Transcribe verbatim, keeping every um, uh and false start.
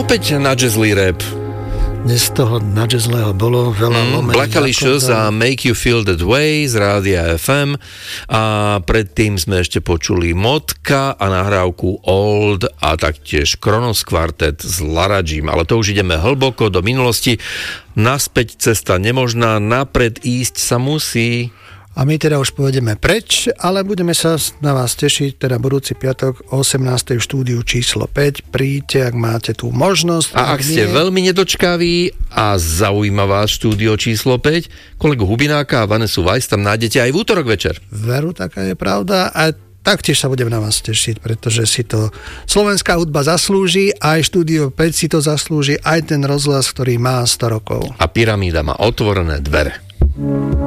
opäť na jazzly rap. Dnes toho na jazzlého bolo veľa mm, lomených. Blackalicious a Make You Feel That Way z Rádia ef em a predtým sme ešte počuli Motka a nahrávku Old a taktiež Kronos Quartet s Laradžím, ale to už ideme hlboko do minulosti. Naspäť cesta nemožná, napred ísť sa musí. A my teda už pôjdeme preč, ale budeme sa na vás tešiť, teda budúci piatok o osemnástej v štúdiu číslo päť. Príďte, ak máte tú možnosť. A ak ste nie... veľmi nedočkaví a zaujíma vás štúdio číslo päť, kolegu Hubináka a Vanesu Weiss tam nájdete aj v útorok večer. Veru, taká je pravda. A taktiež sa budem na vás tešiť, pretože si to slovenská hudba zaslúži, aj štúdio päť si to zaslúži, aj ten rozhlas, ktorý má sto rokov. A Pyramída má otvorené dvere.